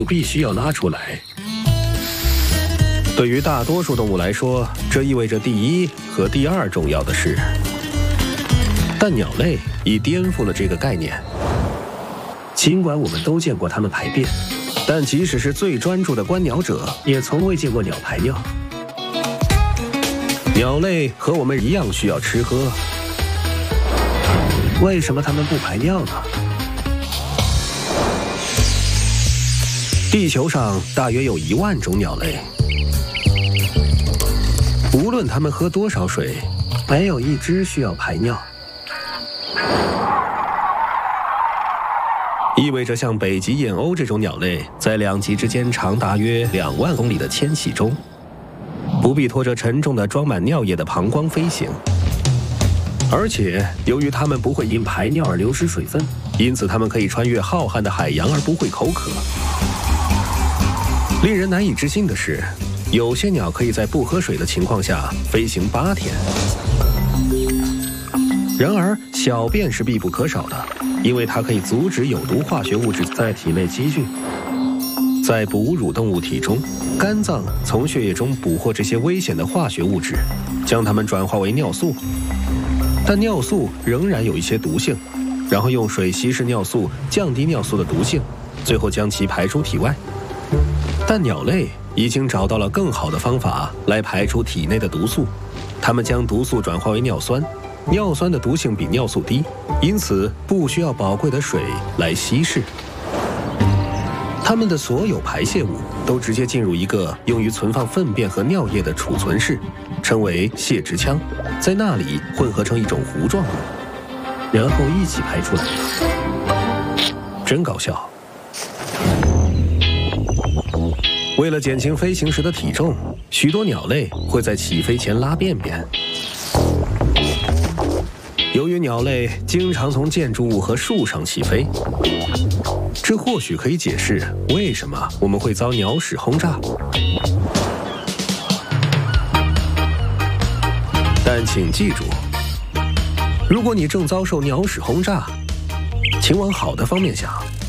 必须要拉出来。对于大多数动物来说，这意味着第一和第二重要的事。但鸟类已颠覆了这个概念。尽管我们都见过它们排便，但即使是最专注的观鸟者，也从未见过鸟排尿。鸟类和我们一样需要吃喝，为什么它们不排尿呢？地球上大约有1万种鸟类，无论它们喝多少水，没有一只需要排尿。意味着像北极燕鸥这种鸟类，在两极之间长达约2万公里的迁徙中，不必拖着沉重的装满尿液的膀胱飞行。而且，由于它们不会因排尿而流失水分，因此它们可以穿越浩瀚的海洋而不会口渴。令人难以置信的是，有些鸟可以在不喝水的情况下飞行8天。然而，小便是必不可少的，因为它可以阻止有毒化学物质在体内积聚。在哺乳动物体中，肝脏从血液中捕获这些危险的化学物质，将它们转化为尿素。但尿素仍然有一些毒性，然后用水稀释尿素，降低尿素的毒性，最后将其排出体外。但鸟类已经找到了更好的方法来排出体内的毒素，它们将毒素转化为尿酸，尿酸的毒性比尿素低，因此不需要宝贵的水来稀释。它们的所有排泄物都直接进入一个用于存放粪便和尿液的储存室，称为泄殖腔，在那里混合成一种糊状物，然后一起排出来。真搞笑。为了减轻飞行时的体重，许多鸟类会在起飞前拉便便。由于鸟类经常从建筑物和树上起飞，这或许可以解释为什么我们会遭鸟屎轰炸。但请记住，如果你正遭受鸟屎轰炸，请往好的方面想。